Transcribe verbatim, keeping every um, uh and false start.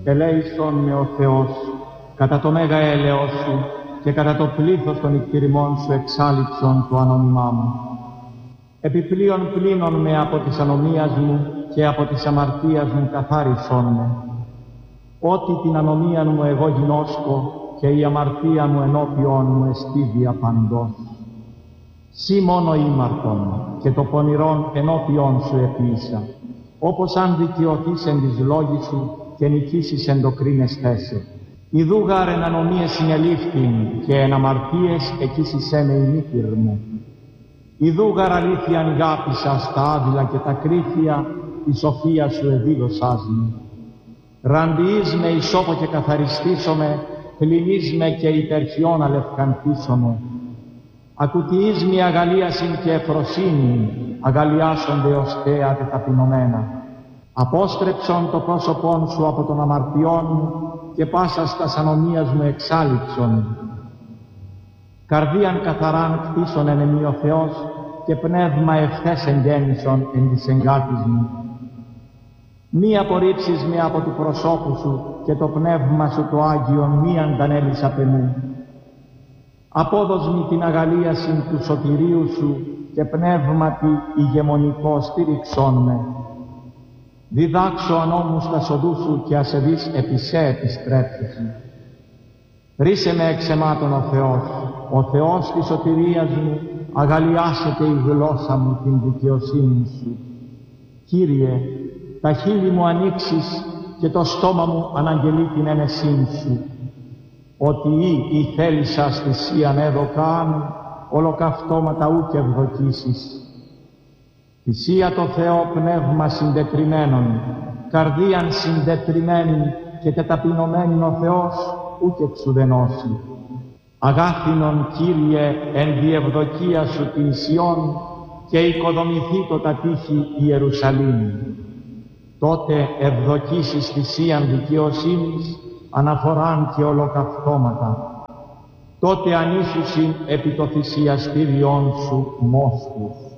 ελέησον με ο Θεός, κατά το μέγα έλεος Σου και κατά το πλήθος των εκτηρημών Σου εξάλειψον το ανώνυμά μου. Επιπλέον πλύνον με από της ανομίας μου και από της αμαρτίας μου καθάρισον με. Ότι την ανομία μου εγώ γινώσκω και η αμαρτία μου ενώπιον μου εστίδια παντός. Σύ μόνο ήμαρτον και το πονηρόν ενώπιον Σου επίησα, όπως αν δικαιωθείς εν της λόγης Σου και νικήσεις εν το κρίνεσθέ σε. Ιδού γάρ εν ανομίες συνελήφθην και εν αμαρτίες εκείσισέ με η μύθυρ μου. Ιδού γάρ αλήθειαν γάπησα στα άδειλα και τα κρύφια, η σοφία Σου εδίδωσάς μου. Ραντιείς με ισόπο και καθαριστήσομαι, πλυνείς με και υπερχιόν αλευκανθήσομαι. Ακουτιείς με αγαλίασιν και εφροσύνη, αγαλιάσονται ως θέα τεταπεινωμένα. Απόστρεψον το πρόσωπόν Σου από των αμαρτιών μου και πάσας τας ανομίας μου εξάλειψον. Καρδίαν καθαράν κτίσον εν εμεί ο Θεός και πνεύμα ευθές εγγέννησον εν της εγκάτης μου. Μη απορρίψεις με από του προσώπου Σου και το πνεύμα Σου το Άγιον μη αντανέλεις απ' εμού. Απόδος μη την αγαλίασιν του σωτηρίου Σου και πνεύματι ηγεμονικό στήριξόν με. Διδάξω ανώμους τα σοδού Σου και ασεβείς επί σε επιστρέψεσαι. Ρίσε με εξ εμάτων ο Θεός, ο Θεός της σωτηρίας μου, αγαλιάσετε η γλώσσα μου την δικαιοσύνη Σου. Κύριε, τα χείλη μου ανοίξεις και το στόμα μου αναγγελεί την ένεσήν Σου. Ότι ή η θέλησας θυσίαν έδωκαν, ολοκαυτώματα ούκ ευδοκίσεις. Θυσία το Θεό πνεύμα συντετριμένον, καρδίαν συντετριμένη και τεταπεινωμένην ο Θεός ούκ εξουδενώσει. Αγάθινον, Κύριε, εν διευδοκία Σου την Σιών και οικοδομηθεί το τα τείχη Ιερουσαλήμ. Τότε ευδοκίσεις θυσίαν δικαιοσύνης, αναφοράν και ολοκαυτώματα. Τότε ανήσουσιν επί το θυσιαστήριον Σου μόσχους.